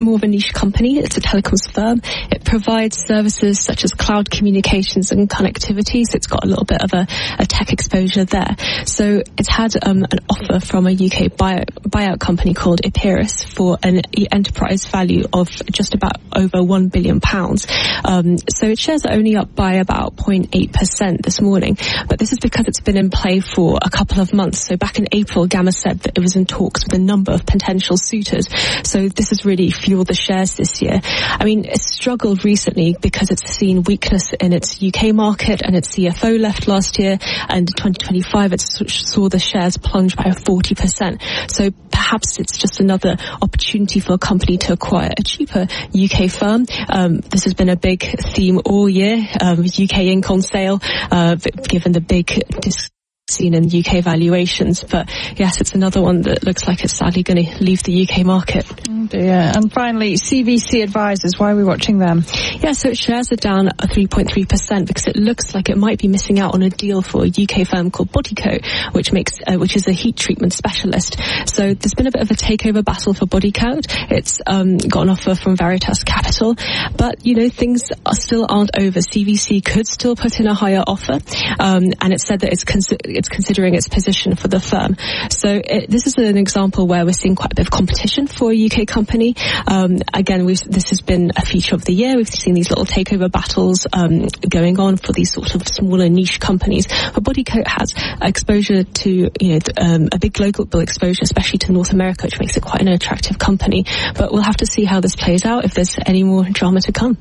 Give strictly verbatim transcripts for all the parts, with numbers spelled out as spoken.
more of a niche company. It's a telecoms firm. It provides services such as cloud communications and connectivity, so it's got a little bit of a, a tech exposure there. So it's had um, an offer from a U K buyout, buyout company called Epirus for an enterprise value of just about over one billion pounds. Um, so its shares are only up by about zero point eight percent this morning, but this is because it's been in play for a couple of months. So back in April, Gamma said that it was in talks with a number of potential suitors. So this has really fueled the shares this year. I mean, it's struggled recently because it's seen weakness in its U K market, and its C F O left last year, and in twenty twenty-five it saw the shares plunge by forty percent. So perhaps it's just another opportunity for a company to acquire a cheaper U K firm. Um, this has been a big theme all year, um, U K ink on sale, uh, given the big dis- seen in U K valuations. But yes, it's another one that looks like it's sadly going to leave the U K market. Oh dear. And finally, C V C Advisors, why are we watching them? Yeah, so its shares are down at three point three percent because it looks like it might be missing out on a deal for a U K firm called Bodycote, which makes uh, which is a heat treatment specialist. So there's been a bit of a takeover battle for Bodycote. It's um, got an offer from Veritas Capital, but you know, things are still aren't over. C V C could still put in a higher offer, um, and it said that it's considered it's considering its position for the firm. So it, this is an example where we're seeing quite a bit of competition for a U K company. Um, again, we've, this has been a feature of the year. We've seen these little takeover battles um, going on for these sort of smaller niche companies. But Bodycote has exposure to, you know, um, a big global exposure, especially to North America, which makes it quite an attractive company. But we'll have to see how this plays out, if there's any more drama to come.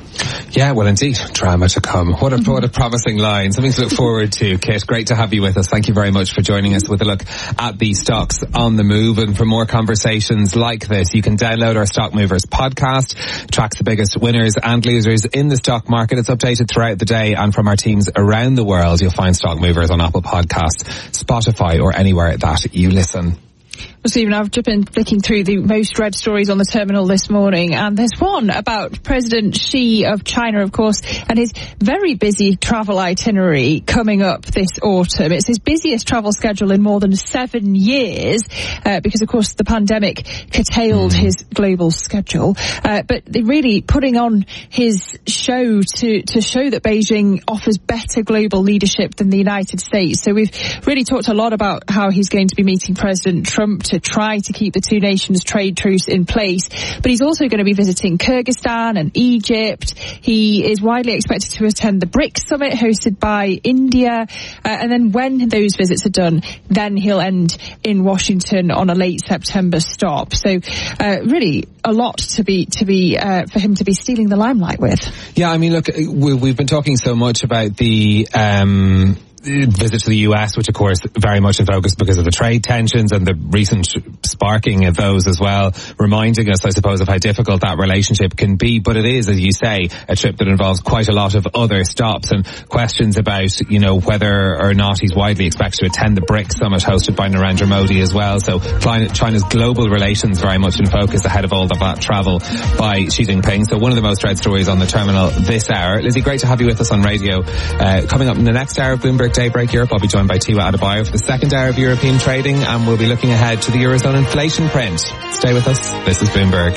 Yeah, well, indeed, drama to come. What a, what a promising line. Something to look forward to, Kit. Great to have you with us. Thank you very much for joining us with a look at the stocks on the move. And for more conversations like this, you can download our Stock Movers podcast. It tracks the biggest winners and losers in the stock market. It's updated throughout the day, and from our teams around the world, you'll find Stock Movers on Apple Podcasts, Spotify, or anywhere that you listen. Well, Stephen, I've just been flicking through the most read stories on the terminal this morning, and there's one about President Xi of China, of course, and his very busy travel itinerary coming up this autumn. It's his busiest travel schedule in more than seven years, uh, because, of course, the pandemic curtailed his global schedule. Uh, but they're really putting on his show to, to show that Beijing offers better global leadership than the United States. So we've really talked a lot about how he's going to be meeting President Trump to try to keep the two nations trade truce in place. But he's also going to be visiting Kyrgyzstan and Egypt. He is widely expected to attend the BRICS summit hosted by India. Uh, and then when those visits are done, then he'll end in Washington on a late September stop. So uh, really a lot to be, to be, uh, for him to be stealing the limelight with. Yeah, I mean, look, we, we've been talking so much about the, um, visit to the U S, which of course very much in focus because of the trade tensions and the recent sparking of those as well, reminding us, I suppose, of how difficult that relationship can be. But it is, as you say, a trip that involves quite a lot of other stops and questions about, you know, whether or not he's widely expected to attend the BRICS summit hosted by Narendra Modi as well. So China's global relations very much in focus ahead of all of that travel by Xi Jinping. So one of the most read stories on the terminal this hour. Lizzie, great to have you with us on radio. Uh, coming up in the next hour of Bloomberg Daybreak Europe, I'll be joined by Tiwa Adebayo for the second hour of European trading, and we'll be looking ahead to the Eurozone inflation print. Stay with us. This is Bloomberg.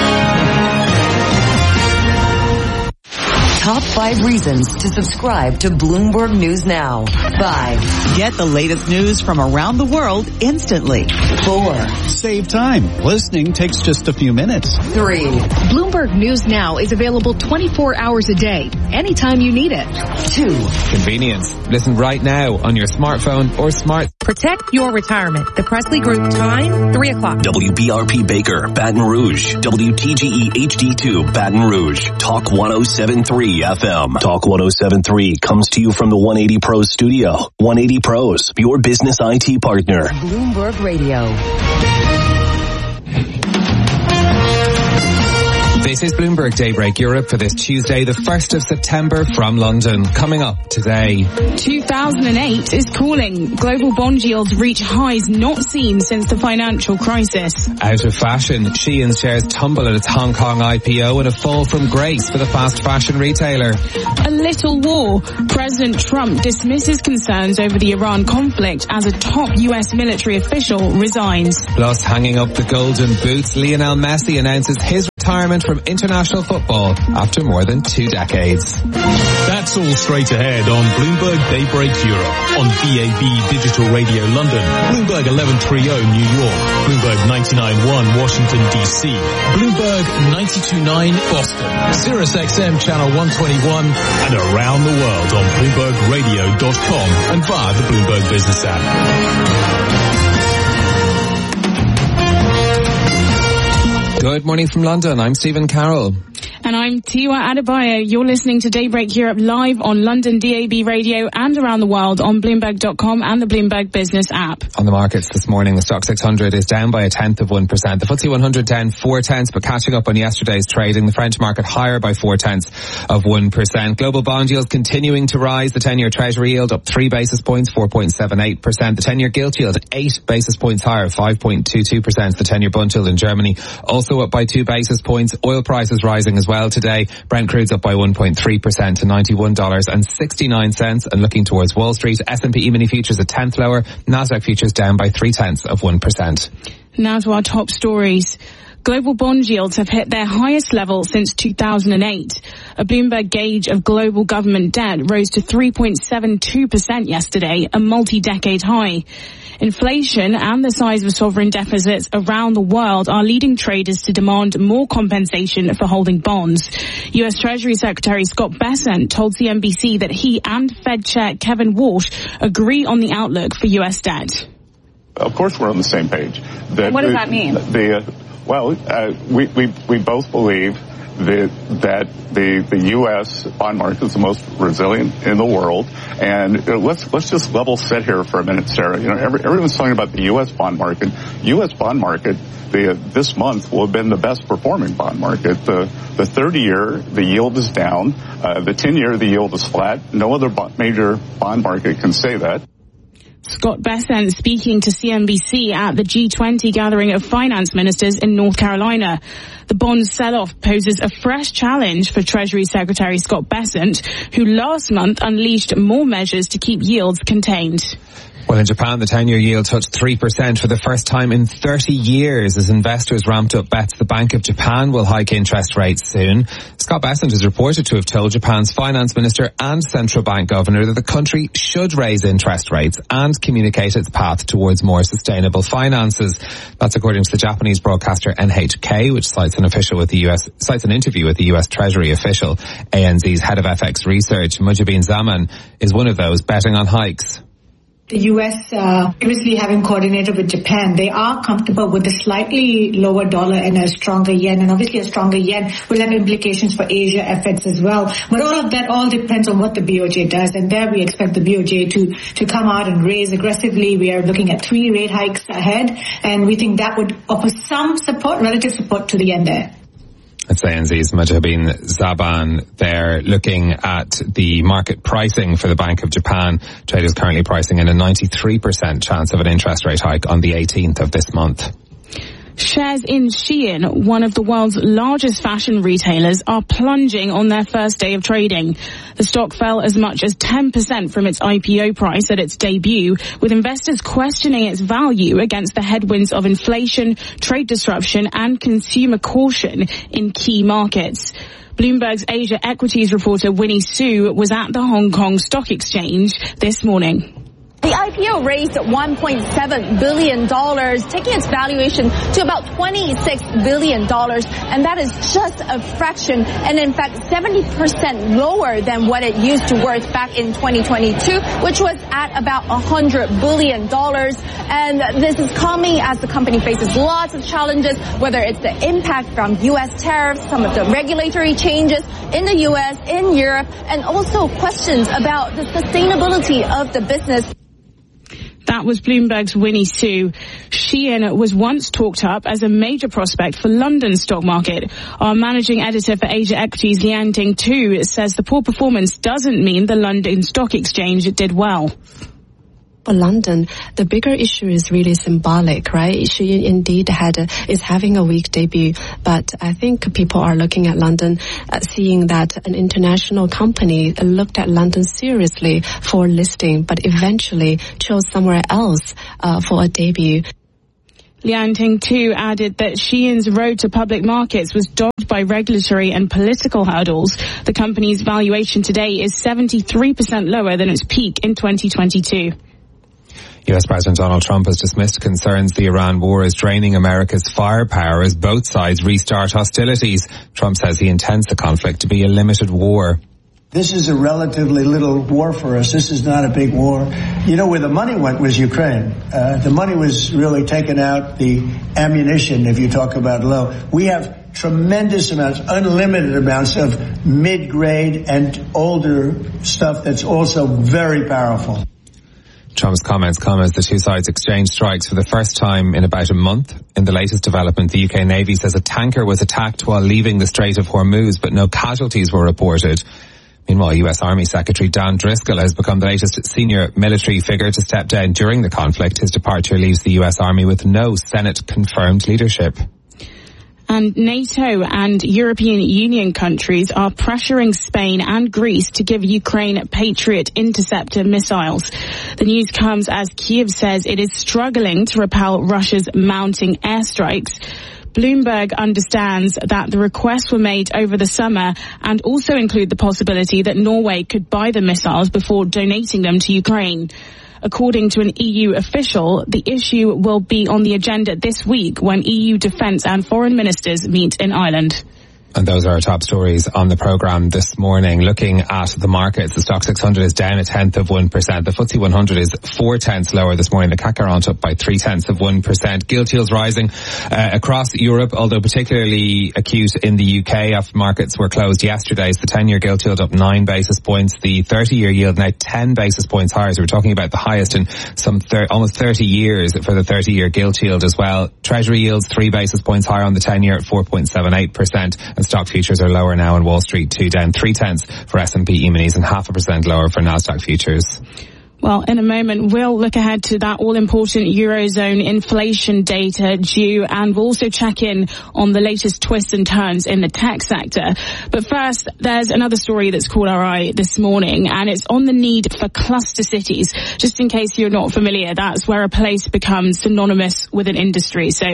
Top five reasons to subscribe to Bloomberg News Now. Five. Get the latest news from around the world instantly. Four. Save time. Listening takes just a few minutes. Three. Bloomberg News Now is available twenty-four hours a day, anytime you need it. Two. Convenience. Listen right now on your smartphone or smart. Protect your retirement. The Presley Group time, three o'clock. W B R P Baker, Baton Rouge. W T G E H D two, Baton Rouge. Talk one oh seven point three F M. Talk one oh seven point three comes to you from the one eighty Pros studio. one eighty Pros, your business I T partner. Bloomberg Radio. This is Bloomberg Daybreak Europe for this Tuesday, the first of September from London. Coming up today. two thousand eight is calling. Global bond yields reach highs not seen since the financial crisis. Out of fashion, Shein shares tumble at its Hong Kong I P O and a fall from grace for the fast fashion retailer. A little war. President Trump dismisses concerns over the Iran conflict as a top U S military official resigns. Plus, hanging up the golden boots, Lionel Messi announces his retirement from international football after more than two decades. That's all straight ahead on Bloomberg Daybreak Europe, on D A B Digital Radio London, Bloomberg eleven thirty New York, Bloomberg ninety-nine point one Washington D C, Bloomberg ninety-two point nine Boston, Sirius X M Channel one twenty-one, and around the world on Bloomberg Radio dot com and via the Bloomberg Business app. Good morning from London. I'm Stephen Carroll. And I'm Tiwa Adebayo. You're listening to Daybreak Europe live on London D A B Radio and around the world on Bloomberg dot com and the Bloomberg Business app. On the markets this morning, the Stock six hundred is down by a tenth of one percent. The F T S E one hundred down four tenths, but catching up on yesterday's trading. The French market higher by four tenths of one percent. Global bond yields continuing to rise. The ten-year Treasury yield up three basis points, four point seven eight percent. The ten-year gilt yield eight basis points higher, five point two two percent. The ten-year bund yield in Germany also up by two basis points. Oil prices rising as well today. Brent crude's up by one point three percent to ninety-one dollars and sixty-nine cents. And looking towards Wall Street, S and P E-mini futures a tenth lower. Nasdaq futures down by three tenths of one percent. Now to our top stories. Global bond yields have hit their highest level since two thousand eight. A Bloomberg gauge of global government debt rose to three point seven two percent yesterday, a multi-decade high. Inflation and the size of sovereign deficits around the world are leading traders to demand more compensation for holding bonds. U S Treasury Secretary Scott Bessent told C N B C that he and Fed Chair Kevin Walsh agree on the outlook for U S debt. Of course we're on the same page. That what does that mean? The, uh, well, uh, we, we, we both believe that, that the, the U S bond market is the most resilient in the world. And uh, let's, let's just level set here for a minute, Sarah. You know, every, everyone's talking about the U S bond market. U S bond market, the, this month will have been the best performing bond market. The, the thirty year, the yield is down. Uh, the ten year, the yield is flat. No other bo- major bond market can say that. Scott Bessent speaking to C N B C at the G twenty gathering of finance ministers in North Carolina. The bond sell-off poses a fresh challenge for Treasury Secretary Scott Bessent, who last month unleashed more measures to keep yields contained. Well, in Japan, the ten-year yield touched three percent for the first time in thirty years as investors ramped up bets the Bank of Japan will hike interest rates soon. Scott Bessent is reported to have told Japan's finance minister and central bank governor that the country should raise interest rates and communicate its path towards more sustainable finances. That's according to the Japanese broadcaster N H K, which cites an official with the U S, cites an interview with the U S Treasury official. A N Z's head of F X research, Mujibin Zaman, is one of those betting on hikes. The U S, uh, previously having coordinated with Japan, they are comfortable with a slightly lower dollar and a stronger yen. And obviously a stronger yen will have implications for Asia F X as well. But all of that all depends on what the B O J does. And there we expect the B O J to, to come out and raise aggressively. We are looking at three rate hikes ahead. And we think that would offer some support, relative support to the yen there. That's A N Z's Mujibin Zaban there looking at the market pricing for the Bank of Japan. Traders currently pricing in a ninety-three percent chance of an interest rate hike on the eighteenth of this month. Shares in Shein, one of the world's largest fashion retailers, are plunging on their first day of trading. The stock fell as much as ten percent from its I P O price at its debut, with investors questioning its value against the headwinds of inflation, trade disruption, and consumer caution in key markets. Bloomberg's Asia equities reporter Winnie Su was at the Hong Kong Stock Exchange this morning. The I P O raised one point seven billion dollars, taking its valuation to about twenty-six billion dollars, and that is just a fraction, and in fact seventy percent lower than what it used to worth back in twenty twenty-two, which was at about one hundred billion dollars. And this is coming as the company faces lots of challenges, whether it's the impact from U S tariffs, some of the regulatory changes in the U S, in Europe, and also questions about the sustainability of the business. That was Bloomberg's Winnie Su. Shein was once talked up as a major prospect for London's stock market. Our managing editor for Asia Equities, Liang Ting Tu, says the poor performance doesn't mean the London Stock Exchange did well. For London, the bigger issue is really symbolic, right? She indeed had a, is having a weak debut, but I think people are looking at London, uh, seeing that an international company looked at London seriously for listing, but eventually chose somewhere else uh, for a debut. Liang Ting too added that Shein's road to public markets was dogged by regulatory and political hurdles. The company's valuation today is seventy-three percent lower than its peak in twenty twenty-two. U S President Donald Trump has dismissed concerns the Iran war is draining America's firepower as both sides restart hostilities. Trump says he intends the conflict to be a limited war. This is a relatively little war for us. This is not a big war. You know, where the money went was Ukraine. Uh, the money was really taken out, the ammunition, if you talk about low. We have tremendous amounts, unlimited amounts of mid-grade and older stuff that's also very powerful. Trump's comments come as the two sides exchange strikes for the first time in about a month. In the latest development, the U K Navy says a tanker was attacked while leaving the Strait of Hormuz, but no casualties were reported. Meanwhile, U S Army Secretary Dan Driscoll has become the latest senior military figure to step down during the conflict. His departure leaves the U S Army with no Senate-confirmed leadership. And NATO and European Union countries are pressuring Spain and Greece to give Ukraine Patriot interceptor missiles. The news comes as Kyiv says it is struggling to repel Russia's mounting airstrikes. Bloomberg understands that the requests were made over the summer and also include the possibility that Norway could buy the missiles before donating them to Ukraine. According to an E U official, the issue will be on the agenda this week when E U defence and foreign ministers meet in Ireland. And those are our top stories on the programme this morning. Looking at the markets, the Stock six hundred is down a tenth of one percent. The F T S E one hundred is four tenths lower this morning. The C A C are up by three tenths of one percent. Gilt yields rising uh, across Europe, although particularly acute in the U K after markets were closed yesterday. So the ten-year gilt yield up nine basis points. The thirty-year yield now ten basis points higher. So we're talking about the highest in some thir- almost thirty years for the thirty-year gilt yield as well. Treasury yields three basis points higher on the ten-year at four point seven eight percent. And stock futures are lower now on Wall Street too, down three tenths for S and P E-minis and half a percent lower for Nasdaq futures. Well, in a moment, we'll look ahead to that all-important Eurozone inflation data due, and we'll also check in on the latest twists and turns in the tech sector. But first, there's another story that's caught our eye this morning, and it's on the need for cluster cities. Just in case you're not familiar, that's where a place becomes synonymous with an industry. So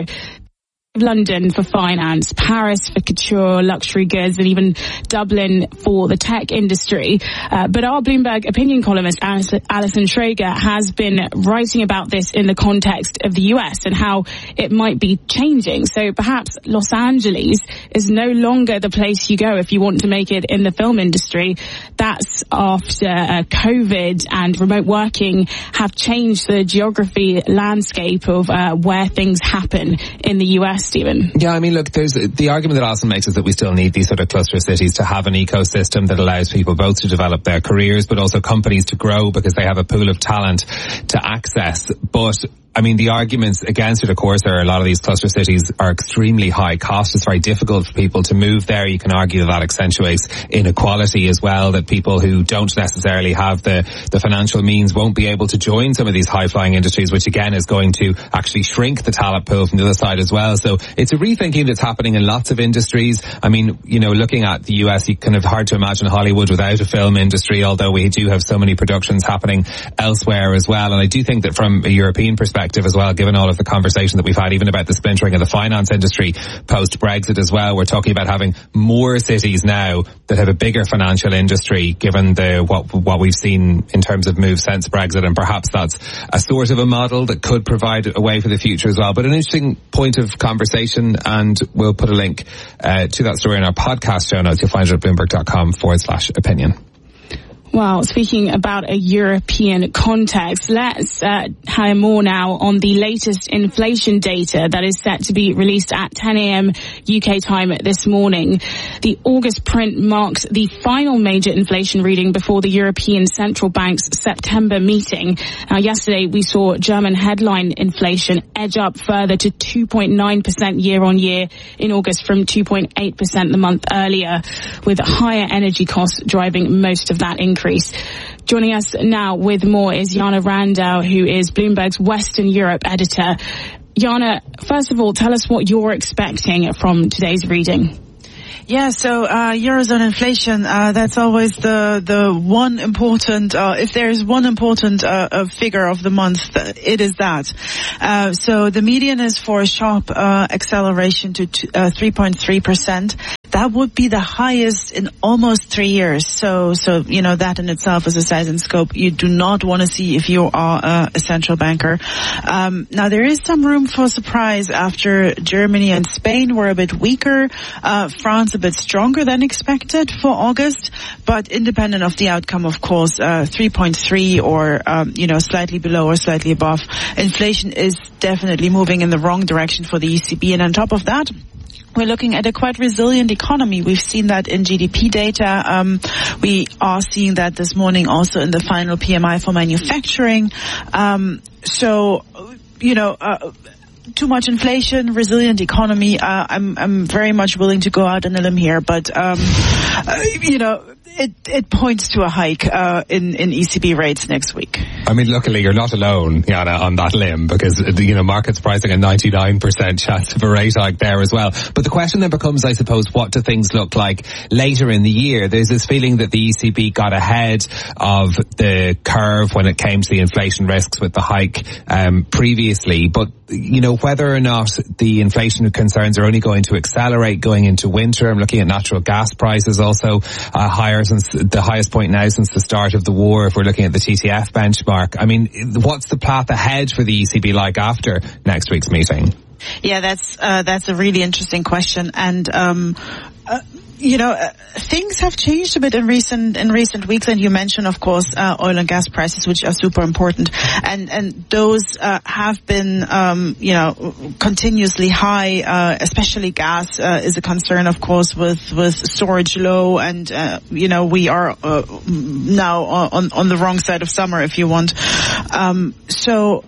London for finance, Paris for couture, luxury goods, and even Dublin for the tech industry. Uh, but our Bloomberg opinion columnist, Alison Schrager, has been writing about this in the context of the U S and how it might be changing. So perhaps Los Angeles is no longer the place you go if you want to make it in the film industry. That's after uh, COVID and remote working have changed the geography landscape of uh, where things happen in the U S. Stephen. Yeah, I mean, look, there's the argument that Alison makes is that we still need these sort of cluster cities to have an ecosystem that allows people both to develop their careers, but also companies to grow because they have a pool of talent to access. But I mean, the arguments against it, of course, are a lot of these cluster cities are extremely high cost. It's very difficult for people to move there. You can argue that that accentuates inequality as well, that people who don't necessarily have the, the financial means won't be able to join some of these high-flying industries, which again is going to actually shrink the talent pool from the other side as well. So it's a rethinking that's happening in lots of industries. I mean, you know, looking at the U S, you kind of hard to imagine Hollywood without a film industry, although we do have so many productions happening elsewhere as well. And I do think that from a European perspective, as well, given all of the conversation that we've had even about the splintering of the finance industry post-Brexit as well, we're talking about having more cities now that have a bigger financial industry given the what what we've seen in terms of moves since Brexit, and perhaps that's a sort of a model that could provide a way for the future as well. But an interesting point of conversation, and we'll put a link uh, to that story in our podcast show notes. You'll find it at bloomberg.com forward slash opinion. Well, speaking about a European context, let's uh, hear more now on the latest inflation data that is set to be released at ten a.m. U K time this morning. The August print marks the final major inflation reading before the European Central Bank's September meeting. Now, yesterday we saw German headline inflation edge up further to two point nine percent year on year in August from two point eight percent the month earlier, with higher energy costs driving most of that increase. Joining us now with more is Jana Randau, who is Bloomberg's Western Europe editor. Jana, first of all, tell us what you're expecting from today's reading. Yeah, so uh, Eurozone inflation, uh, that's always the the one important, uh, if there is one important uh, uh, figure of the month, it is that. Uh, so the median is for a sharp uh, acceleration to t- uh, three point three percent. That would be the highest in almost three years. So, so you know, that in itself is a size and scope you do not want to see if you are uh, a central banker. Um, now, there is some room for surprise after Germany and Spain were a bit weaker, uh, France a bit stronger than expected for August. But independent of the outcome, of course, uh, three point three or, um, you know, slightly below or slightly above, inflation is definitely moving in the wrong direction for the E C B. And on top of that, we're looking at a quite resilient economy. We've seen that in G D P data. Um, we are seeing that this morning also in the final P M I for manufacturing. Um, so, you know, uh, too much inflation, resilient economy. Uh, I'm, I'm very much willing to go out on a limb here, but, um, uh, you know, it, it points to a hike, uh, in, in E C B rates next week. I mean, luckily you're not alone, Jana, on that limb, because, you know, market's pricing a ninety-nine percent chance of a rate hike there as well. But the question then becomes, I suppose, what do things look like later in the year? There's this feeling that the E C B got ahead of the curve when it came to the inflation risks with the hike, um, previously. But, you know, whether or not the inflation concerns are only going to accelerate going into winter. I'm looking at natural gas prices also, uh, higher since the highest point now since the start of the war, if we're looking at the T T F benchmark. I mean, what's the path ahead for the E C B like after next week's meeting? Yeah, that's uh, that's a really interesting question, and um, uh, you know, uh, things have changed a bit in recent in recent weeks. And you mentioned, of course, uh, oil and gas prices, which are super important, and and those uh, have been, um, you know, continuously high. Uh, especially gas uh, is a concern, of course, with with storage low, and uh, you know, we are uh, now on on the wrong side of summer, if you want. Um, so.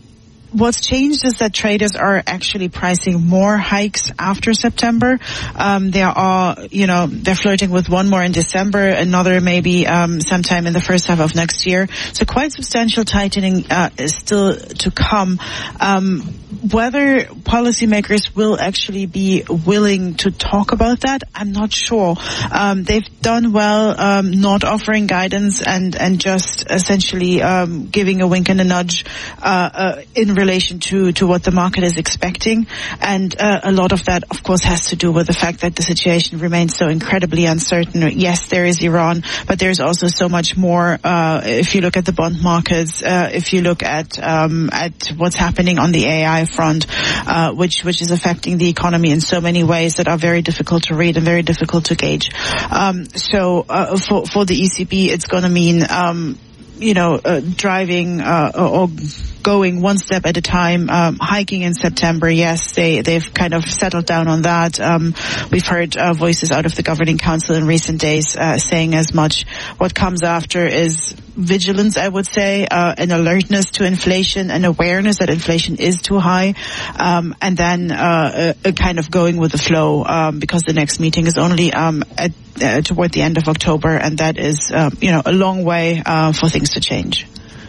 What's changed is that traders are actually pricing more hikes after September. Um, there are, you know, they're flirting with one more in December, another maybe um, sometime in the first half of next year. So quite substantial tightening uh, is still to come. Um, whether policymakers will actually be willing to talk about that, I'm not sure. Um, they've done well um, not offering guidance and, and just essentially um, giving a wink and a nudge uh, uh, in relation to, to what the market is expecting. And uh, a lot of that, of course, has to do with the fact that the situation remains so incredibly uncertain. Yes, there is Iran, but there's also so much more. Uh, if you look at the bond markets, uh, if you look at um, at what's happening on the A I front, uh, which which is affecting the economy in so many ways that are very difficult to read and very difficult to gauge. Um, so uh, for for the E C B, it's going to mean um, you know uh, driving uh, or going one step at a time, um, hiking in September. Yes, they, they've kind of settled down on that. Um, we've heard uh, voices out of the Governing Council in recent days uh, saying as much. What comes after is vigilance, I would say, uh, an alertness to inflation, an awareness that inflation is too high, um, and then uh, a, a kind of going with the flow, um, because the next meeting is only um, at, uh, toward the end of October, and that is, uh, you know, a long way uh, for things to change.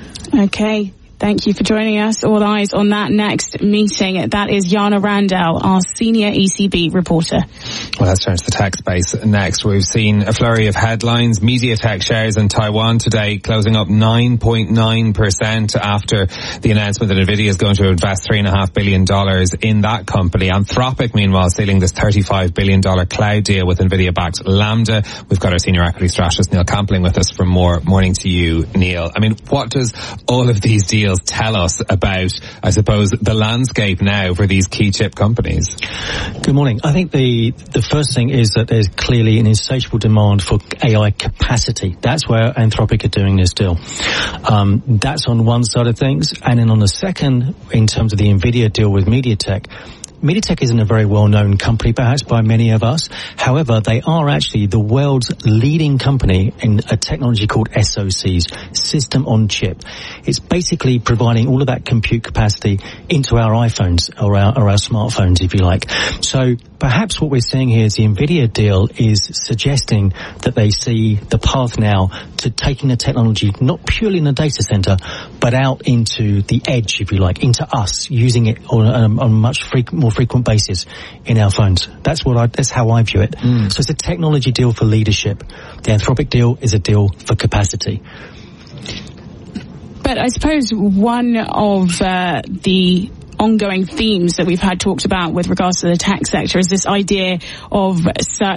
Okay. Thank you for joining us. All eyes on that next meeting. That is Jana Randell, our senior E C B reporter. Well, let's turn to the tech space next. We've seen a flurry of headlines. MediaTek shares in Taiwan today closing up nine point nine percent after the announcement that NVIDIA is going to invest three point five billion dollars in that company. Anthropic, meanwhile, sealing this thirty-five billion dollars cloud deal with NVIDIA-backed Lambda. We've got our senior equity strategist, Neil Campling, with us for more. Morning to you, Neil. I mean, what does all of these deals tell us about, I suppose, the landscape now for these key chip companies? Good morning. I think the the first thing is that there's clearly an insatiable demand for A I capacity. That's where Anthropic are doing this deal. Um, that's on one side of things. And then on the second, in terms of the NVIDIA deal with MediaTek, MediaTek isn't a very well-known company, perhaps, by many of us. However, they are actually the world's leading company in a technology called S O Cs, System on Chip. It's basically providing all of that compute capacity into our iPhones or our, or our smartphones, if you like. So perhaps what we're seeing here is the NVIDIA deal is suggesting that they see the path now to taking the technology not purely in the data center, but out into the edge, if you like, into us, using it on a, on a much frequent, more more frequent basis in our phones. That's what I, that's how I view it. Mm. So it's a technology deal for leadership. The Anthropic deal is a deal for capacity. But I suppose one of uh, the ongoing themes that we've had talked about with regards to the tech sector is this idea of search